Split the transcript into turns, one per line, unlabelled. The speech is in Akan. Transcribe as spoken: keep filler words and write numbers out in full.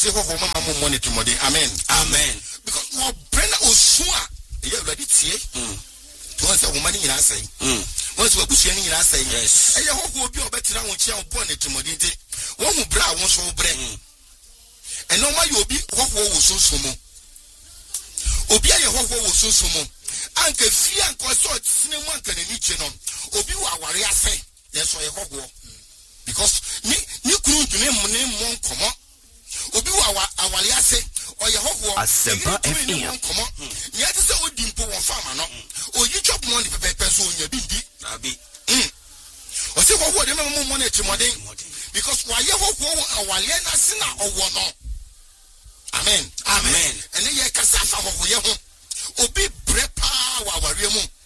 say hoho mama mo money to mode. Amen.
Amen.
Because no brenda osua e already tie. Mm. To say woman ni na say. Mm. Once we push any na say.
Yes.
E hoho obi obetira won chia obo ne to mode nti. Won hu bra won so bre. And no ma you obi hoho wo so so mo. Obi aye hoho wo so so mo. Anke fi anko so sinemu anke ne ni che no. Obi wa aware ase. Yes so ye hoho. Because ni ni kunu dune mo ne mo komo. Obi wa awale ase oye hoho
Asempa F M
komo. Ni ati se odi mpo won fama no. Oyi chop money pepe so onya bindi.
Abi.
Mm. O se hoho de mo mo na timoden. Because wa ye hoho awale na sina owo no. Amen.
Amen.
Ene ye kasa fa hoho ye ho. Obi brepa wa aware mu.